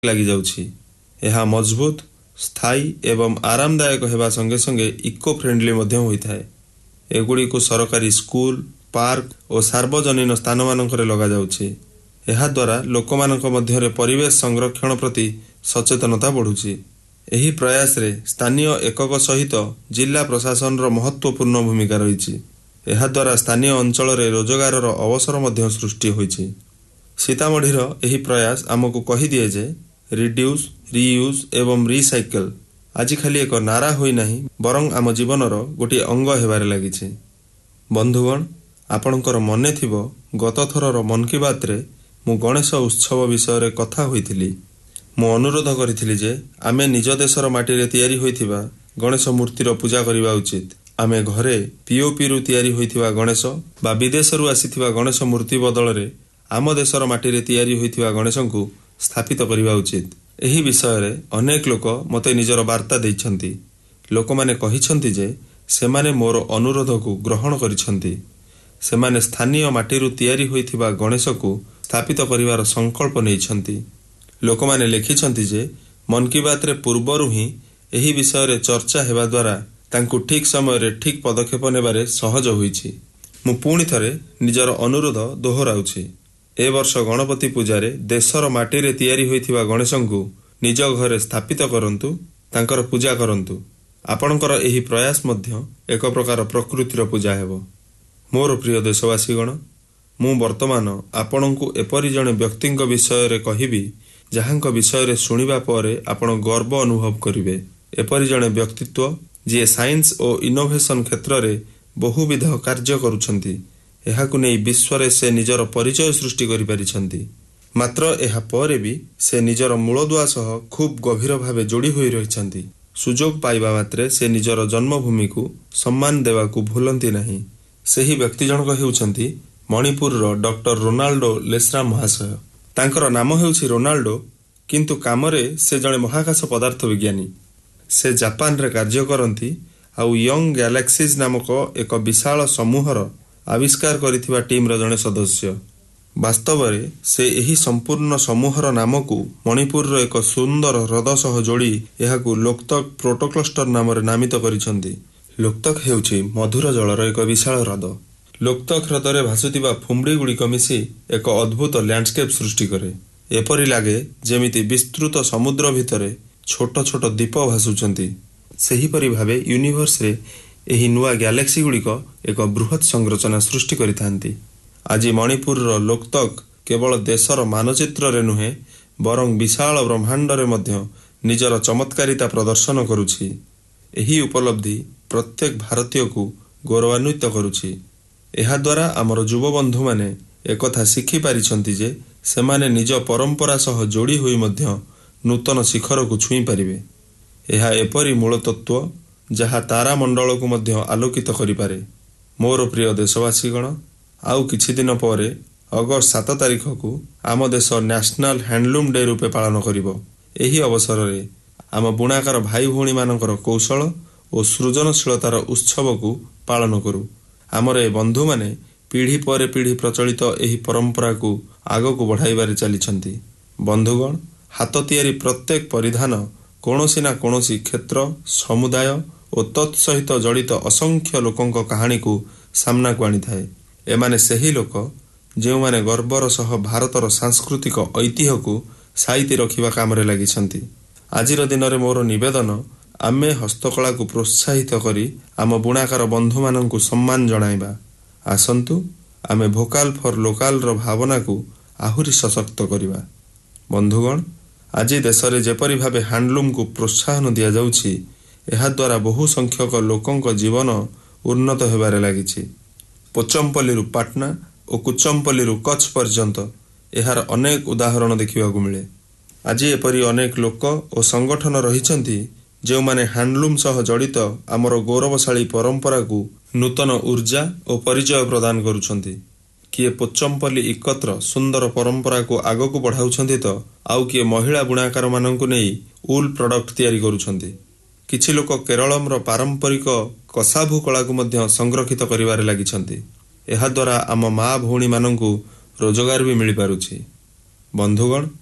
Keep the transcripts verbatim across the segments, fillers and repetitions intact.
ଲାଗି ଯାଉଛି। ଏହା ମଜବୁତ, ସ୍ଥାୟୀ ଏବଂ ଆରାମଦାୟକ ହେବା ସଙ୍ଗେ ସଙ୍ଗେ ଇକୋ ଫ୍ରେଣ୍ଡଲି ମଧ୍ୟ ହୋଇଥାଏ। ଏଗୁଡ଼ିକୁ ସରକାରୀ ସ୍କୁଲ, ପାର୍କ ଓ ସାର୍ବଜନୀନ ସ୍ଥାନମାନଙ୍କରେ ଲଗାଯାଉଛି। ଏହାଦ୍ୱାରା ଲୋକମାନଙ୍କ ମଧ୍ୟରେ ପରିବେଶ ସଂରକ୍ଷଣ ପ୍ରତି ସଚେତନତା ବଢ଼ୁଛି। ଏହି ପ୍ରୟାସରେ ସ୍ଥାନୀୟ ଏକକ ସହିତ ଜିଲ୍ଲା ପ୍ରଶାସନର ମହତ୍ତ୍ୱପୂର୍ଣ୍ଣ ଭୂମିକା ରହିଛି। ଏହାଦ୍ୱାରା ସ୍ଥାନୀୟ ଅଞ୍ଚଳରେ ରୋଜଗାରର ଅବସର ମଧ୍ୟ ସୃଷ୍ଟି ହୋଇଛି। ସୀତାମଢ଼ୀର ଏହି ପ୍ରୟାସ ଆମକୁ କହିଦିଏ ଯେ ରିଡ୍ୟୁସ୍, ରିୟୁଜ୍ ଏବଂ ରିସାଇକେଲ ଆଜି ଖାଲି ଏକ ନାରା ହୋଇନାହିଁ, ବରଂ ଆମ ଜୀବନର ଗୋଟିଏ ଅଙ୍ଗ ହେବାରେ ଲାଗିଛି। ବନ୍ଧୁଗଣ, ଆପଣଙ୍କର ମନେ ଥିବ ଗତ ଥରର ମନ୍ କି ବାତ୍ରେ ମୁଁ ଗଣେଶ ଉତ୍ସବ ବିଷୟରେ କଥା ହୋଇଥିଲି। ମୁଁ ଅନୁରୋଧ କରିଥିଲି ଯେ ଆମେ ନିଜ ଦେଶର ମାଟିରେ ତିଆରି ହୋଇଥିବା ଗଣେଶ ମୂର୍ତ୍ତିର ପୂଜା କରିବା ଉଚିତ। ଆମେ ଘରେ ପିଓପିରୁ ତିଆରି ହୋଇଥିବା ଗଣେଶ ବା ବିଦେଶରୁ ଆସିଥିବା ଗଣେଶ ମୂର୍ତ୍ତି ବଦଳରେ ଆମ ଦେଶର ମାଟିରେ ତିଆରି ହୋଇଥିବା ଗଣେଶଙ୍କୁ ସ୍ଥାପିତ କରିବା ଉଚିତ। ଏହି ବିଷୟରେ ଅନେକ ଲୋକ ମୋତେ ନିଜର ବାର୍ତ୍ତା ଦେଇଛନ୍ତି। ଲୋକମାନେ କହିଛନ୍ତି ଯେ ସେମାନେ ମୋର ଅନୁରୋଧକୁ ଗ୍ରହଣ କରିଛନ୍ତି। ସେମାନେ ସ୍ଥାନୀୟ ମାଟିରୁ ତିଆରି ହୋଇଥିବା ଗଣେଶକୁ ସ୍ଥାପିତ କରିବାର ସଂକଳ୍ପ ନେଇଛନ୍ତି। ଲୋକମାନେ ଲେଖିଛନ୍ତି ଯେ ମନ୍ କି ବାତ୍ରେ ପୂର୍ବରୁ ହିଁ ଏହି ବିଷୟରେ ଚର୍ଚ୍ଚା ହେବା ଦ୍ୱାରା ତାଙ୍କୁ ଠିକ୍ ସମୟରେ ଠିକ୍ ପଦକ୍ଷେପ ନେବାରେ ସହଜ ହୋଇଛି। ମୁଁ ପୁଣି ଥରେ ନିଜର ଅନୁରୋଧ ଦୋହରାଉଛି। ଏ ବର୍ଷ ଗଣପତି ପୂଜାରେ ଦେଶର ମାଟିରେ ତିଆରି ହୋଇଥିବା ଗଣେଶଙ୍କୁ ନିଜ ଘରେ ସ୍ଥାପିତ କରନ୍ତୁ, ତାଙ୍କର ପୂଜା କରନ୍ତୁ। ଆପଣଙ୍କର ଏହି ପ୍ରୟାସ ମଧ୍ୟ ଏକ ପ୍ରକାର ପ୍ରକୃତିର ପୂଜା ହେବ। ମୋର ପ୍ରିୟ ଦେଶବାସୀଗଣ, ମୁଁ ବର୍ତ୍ତମାନ ଆପଣଙ୍କୁ ଏପରି ଜଣେ ବ୍ୟକ୍ତିଙ୍କ ବିଷୟରେ କହିବି ଯାହାଙ୍କ ବିଷୟରେ ଶୁଣିବା ପରେ ଆପଣ ଗର୍ବ ଅନୁଭବ କରିବେ। ଏପରି ଜଣେ ବ୍ୟକ୍ତିତ୍ୱ ଯିଏ ସାଇନ୍ସ ଓ ଇନୋଭେସନ କ୍ଷେତ୍ରରେ ବହୁବିଧ କାର୍ଯ୍ୟ କରୁଛନ୍ତି। ଏହାକୁ ନେଇ ବିଶ୍ୱରେ ସେ ନିଜର ପରିଚୟ ସୃଷ୍ଟି କରିପାରିଛନ୍ତି। ମାତ୍ର ଏହା ପରେ ବି ସେ ନିଜର ମୂଳଦୁଆ ସହ ଖୁବ୍ ଗଭୀର ଭାବେ ଯୋଡ଼ି ହୋଇ ରହିଛନ୍ତି। ସୁଯୋଗ ପାଇବା ମାତ୍ରେ ସେ ନିଜର ଜନ୍ମଭୂମିକୁ ସମ୍ମାନ ଦେବାକୁ ଭୁଲନ୍ତି ନାହିଁ। ସେହି ବ୍ୟକ୍ତି ଜଣକ ହେଉଛନ୍ତି ମଣିପୁରର ଡକ୍ଟର ରୋନାଲ୍ଡୋ ଲେସ୍ରାମ ମହାଶୟ। ତାଙ୍କର ନାମ ହେଉଛି ରୋନାଲ୍ଡୋ, କିନ୍ତୁ କାମରେ ସେ ଜଣେ ମହାକାଶ ପଦାର୍ଥ ବିଜ୍ଞାନୀ। ସେ ଜାପାନରେ କାର୍ଯ୍ୟ କରନ୍ତି ଆଉ ୟଙ୍ଗ ଗ୍ୟାଲାକ୍ସିଜ୍ ନାମକ ଏକ ବିଶାଳ ସମୂହର ଆବିଷ୍କାର କରିଥିବା ଟିମ୍ର ଜଣେ ସଦସ୍ୟ। ବାସ୍ତବରେ ସେ ଏହି ସମ୍ପୂର୍ଣ୍ଣ ସମୂହର ନାମକୁ ମଣିପୁରର ଏକ ସୁନ୍ଦର ହ୍ରଦ ସହ ଯୋଡ଼ି ଏହାକୁ ଲୋକ୍ତକ୍ ପ୍ରୋଟୋକ୍ଲଷ୍ଟର ନାମରେ ନାମିତ କରିଛନ୍ତି। ଲୋକ୍ତକ୍ ହେଉଛି ମଧୁର ଜଳର ଏକ ବିଶାଳ ହ୍ରଦ। ଲୋକ୍ତକ୍ ହ୍ରଦରେ ଭାସୁଥିବା ଫୁମ୍ବଡ଼ିଗୁଡ଼ିକ ମିଶି ଏକ ଅଦ୍ଭୁତ ଲ୍ୟାଣ୍ଡସ୍କେପ୍ ସୃଷ୍ଟି କରେ। ଏପରି ଲାଗେ ଯେମିତି ବିସ୍ତୃତ ସମୁଦ୍ର ଭିତରେ ଛୋଟ ଛୋଟ ଦ୍ୱୀପ ଭାସୁଛନ୍ତି। ସେହିପରି ଭାବେ ୟୁନିଭର୍ସରେ ଏହି ନୂଆ ଗ୍ୟାଲେକ୍ସିଗୁଡ଼ିକ ଏକ ବୃହତ୍ ସଂରଚନା ସୃଷ୍ଟି କରିଥାନ୍ତି। ଆଜି ମଣିପୁରର ଲୋକ୍ତକ୍ କେବଳ ଦେଶର ମାନଚିତ୍ରରେ ନୁହେଁ, ବରଂ ବିଶାଳ ବ୍ରହ୍ମାଣ୍ଡରେ ମଧ୍ୟ ନିଜର ଚମତ୍କାରିତା ପ୍ରଦର୍ଶନ କରୁଛି। ଏହି ଉପଲବ୍ଧି ପ୍ରତ୍ୟେକ ଭାରତୀୟକୁ ଗୌରବାନ୍ୱିତ କରୁଛି। ଏହାଦ୍ୱାରା ଆମର ଯୁବବନ୍ଧୁମାନେ ଏକଥା ଶିଖିପାରିଛନ୍ତି ଯେ ସେମାନେ ନିଜ ପରମ୍ପରା ସହ ଯୋଡ଼ି ହୋଇ ମଧ୍ୟ ନୂତନ ଶିଖରକୁ ଛୁଇଁ ପାରିବେ। ଏହା ଏପରି ମୂଳତତ୍ତ୍ୱ ଯାହା ତାରାମଣ୍ଡଳକୁ ମଧ୍ୟ ଆଲୋକିତ କରିପାରେ। ମୋର ପ୍ରିୟ ଦେଶବାସୀଗଣ, ଆଉ କିଛି ଦିନ ପରେ ଅଗଷ୍ଟ ସାତ ତାରିଖକୁ ଆମ ଦେଶ ନ୍ୟାସନାଲ ହ୍ୟାଣ୍ଡଲୁମ୍ ଡେ ରୂପେ ପାଳନ କରିବ। ଏହି ଅବସରରେ ଆମ ବୁଣାକାର ଭାଇ ଭଉଣୀମାନଙ୍କର କୌଶଳ ଓ ସୃଜନଶୀଳତାର ଉତ୍ସବକୁ ପାଳନ କରୁ। ଆମର ଏ ବନ୍ଧୁମାନେ ପିଢ଼ି ପରେ ପିଢ଼ି ପ୍ରଚଳିତ ଏହି ପରମ୍ପରାକୁ ଆଗକୁ ବଢ଼ାଇବାରେ ଚାଲିଛନ୍ତି। ବନ୍ଧୁଗଣ, ହାତ ତିଆରି ପ୍ରତ୍ୟେକ ପରିଧାନ କୌଣସି ନା କୌଣସି କ୍ଷେତ୍ର, ସମୁଦାୟ ଓ ତତ୍ ସହିତ ଜଡ଼ିତ ଅସଂଖ୍ୟ ଲୋକଙ୍କ କାହାଣୀକୁ ସାମ୍ନାକୁ ଆଣିଥାଏ। ଏମାନେ ସେହି ଲୋକ ଯେଉଁମାନେ ଗର୍ବର ସହ ଭାରତର ସାଂସ୍କୃତିକ ଐତିହ୍ୟକୁ ସାଇତି ରଖିବା କାମରେ ଲାଗିଛନ୍ତି। ଆଜିର ଦିନରେ ମୋର ନିବେଦନ, ଆମେ ହସ୍ତକଳାକୁ ପ୍ରୋତ୍ସାହିତ କରି ଆମ ବୁଣାକାର ବନ୍ଧୁମାନଙ୍କୁ ସମ୍ମାନ ଜଣାଇବା। ଆସନ୍ତୁ ଆମେ ଭୋକାଲ ଫର୍ ଲୋକାଲର ଭାବନାକୁ ଆହୁରି ସଶକ୍ତ କରିବା। ବନ୍ଧୁଗଣ, ଆଜି ଦେଶରେ ଯେପରି ଭାବେ ହ୍ୟାଣ୍ଡଲୁମ୍କୁ ପ୍ରୋତ୍ସାହନ ଦିଆଯାଉଛି, ଏହାଦ୍ୱାରା ବହୁ ସଂଖ୍ୟକ ଲୋକଙ୍କ ଜୀବନ ଉନ୍ନତ ହେବାରେ ଲାଗିଛି। ପୋଚମ୍ପଲ୍ଲୀରୁ ପାଟନା ଓ କୁଚମ୍ପଲ୍ଲୀରୁ କଚ୍ଛ ପର୍ଯ୍ୟନ୍ତ ଏହାର ଅନେକ ଉଦାହରଣ ଦେଖିବାକୁ ମିଳେ। ଆଜି ଏପରି ଅନେକ ଲୋକ ଓ ସଂଗଠନ ରହିଛନ୍ତି ଯେଉଁମାନେ ହ୍ୟାଣ୍ଡଲୁମ୍ ସହ ଜଡ଼ିତ ଆମର ଗୌରବଶାଳୀ ପରମ୍ପରାକୁ ନୂତନ ଉର୍ଜା ଓ ପରିଚୟ ପ୍ରଦାନ କରୁଛନ୍ତି। କିଏ ପୋଚମ୍ପଲ୍ଲୀ ଇକତ୍ର ସୁନ୍ଦର ପରମ୍ପରାକୁ ଆଗକୁ ବଢ଼ାଉଛନ୍ତି ତ ଆଉ କିଏ ମହିଳା ବୁଣାକାରମାନଙ୍କୁ ନେଇ ଉଲ୍ ପ୍ରଡକ୍ଟ ତିଆରି କରୁଛନ୍ତି। କିଛି ଲୋକ କେରଳମର ପାରମ୍ପରିକ କସାଭୁ କଳାକୁ ମଧ୍ୟ ସଂରକ୍ଷିତ କରିବାରେ ଲାଗିଛନ୍ତି। ଏହାଦ୍ୱାରା ଆମ ମା ଭଉଣୀମାନଙ୍କୁ ରୋଜଗାର ବି ମିଳିପାରୁଛି। ବନ୍ଧୁଗଣ,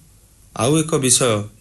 ଆଉ ଏକ ବିଷୟ